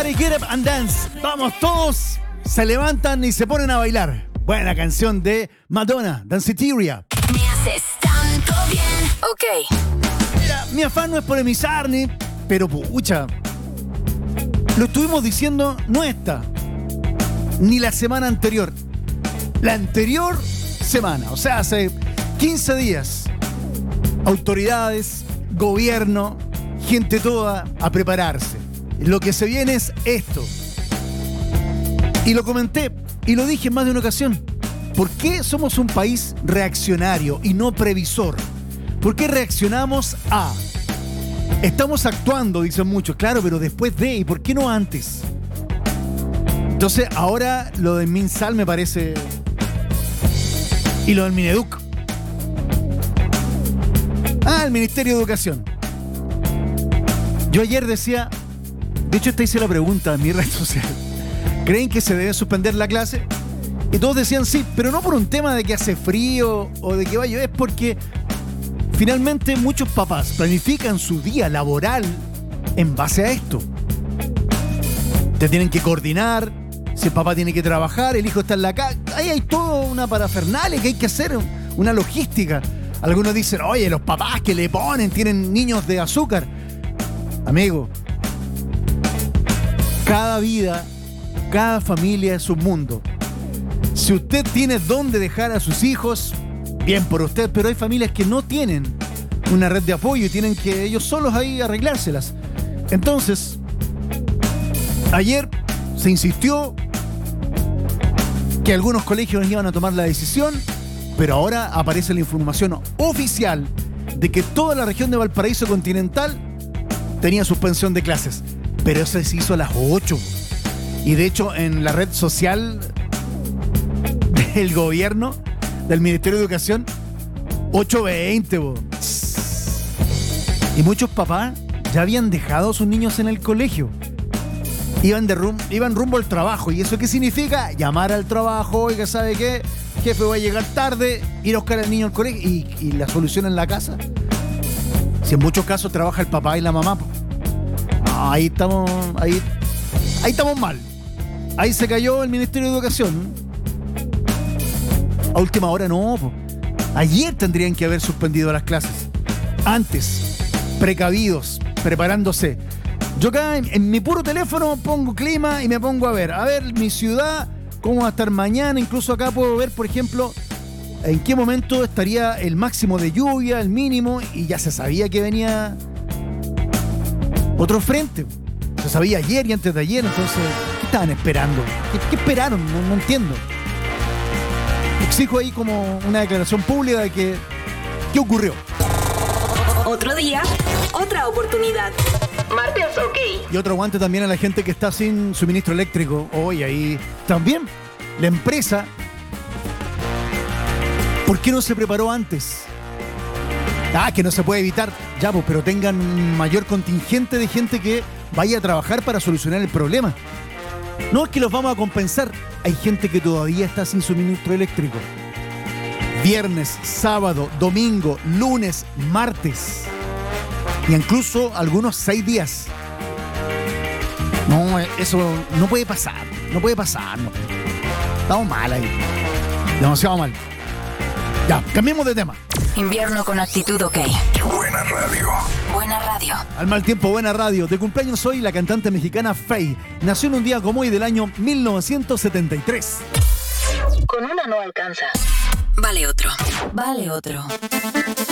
Everybody get up and dance. Vamos, todos se levantan y se ponen a bailar. Buena canción de Madonna, Danceteria. Me haces tanto bien. Ok. Mira, mi afán no es polemizar pero pucha, lo estuvimos diciendo no esta, ni la semana anterior. La anterior semana, o sea, hace 15 días. Autoridades, gobierno, gente toda a prepararse. Lo que se viene es esto. Y lo comenté y lo dije en más de una ocasión. ¿Por qué somos un país reaccionario y no previsor? ¿Por qué reaccionamos a? Estamos actuando, dicen muchos, claro, pero después de, ¿y por qué no antes? Entonces, ahora lo de MinSal me parece... Y lo del Mineduc. El Ministerio de Educación. Yo ayer decía... De hecho, esta hice la pregunta en mi red social. ¿Creen que se debe suspender la clase? Y todos decían sí, pero no por un tema de que hace frío o de que va a llover, es porque finalmente muchos papás planifican su día laboral en base a esto. Te tienen que coordinar, si el papá tiene que trabajar, el hijo está en la casa. Ahí hay toda una parafernalia que hay que hacer, una logística. Algunos dicen, oye, los papás que le ponen tienen niños de azúcar. Amigo, cada vida, cada familia es un mundo. Si usted tiene dónde dejar a sus hijos, bien por usted, pero hay familias que no tienen una red de apoyo y tienen que ellos solos ahí arreglárselas. Entonces, ayer se insistió que algunos colegios iban a tomar la decisión, pero ahora aparece la información oficial de que toda la región de Valparaíso continental tenía suspensión de clases. Pero eso se hizo a las 8. Y de hecho, en la red social del gobierno, del Ministerio de Educación, 8:20. Y muchos papás ya habían dejado a sus niños en el colegio. Iban rumbo al trabajo. ¿Y eso qué significa? Llamar al trabajo, oiga, ¿sabe qué? Jefe, voy a llegar tarde, ir a buscar al niño al colegio. ¿Y la solución en la casa? Si en muchos casos trabaja el papá y la mamá, ahí estamos mal. Ahí se cayó el Ministerio de Educación. A última hora no. Ayer tendrían que haber suspendido las clases. Antes, precavidos, preparándose. Yo acá en mi puro teléfono pongo clima y me pongo a ver mi ciudad, cómo va a estar mañana. Incluso acá puedo ver, por ejemplo, en qué momento estaría el máximo de lluvia, el mínimo, y ya se sabía que venía otro frente. Se sabía ayer y antes de ayer. Entonces, ¿qué estaban esperando? ¿Qué esperaron? No entiendo. Exijo ahí como una declaración pública de que ¿qué ocurrió? Otro día, otra oportunidad. Martes, ok. Y otro aguante también a la gente que está sin suministro eléctrico. Hoy ahí también la empresa, ¿por qué no se preparó antes? Que no se puede evitar. Ya, pues, pero tengan un mayor contingente de gente que vaya a trabajar para solucionar el problema. No es que los vamos a compensar. Hay gente que todavía está sin suministro eléctrico. Viernes, sábado, domingo, lunes, martes. Y incluso algunos 6 días. No, eso no puede pasar. No puede pasar. No. Estamos mal ahí. Demasiado mal. Ya, cambiemos de tema. Invierno con actitud, ok. Buena radio. Buena radio. Al mal tiempo, buena radio. De cumpleaños hoy la cantante mexicana Faye. Nació en un día como hoy del año 1973. Con una no alcanza. Vale otro. Vale otro.